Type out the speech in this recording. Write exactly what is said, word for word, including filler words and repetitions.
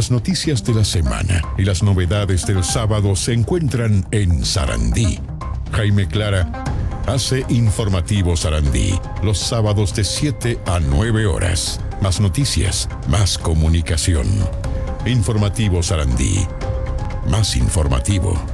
Las noticias de la semana y las novedades del sábado se encuentran en Sarandí. Jaime Clara hace Informativo Sarandí los sábados de siete a nueve horas. Más noticias, más comunicación. Informativo Sarandí. Más informativo.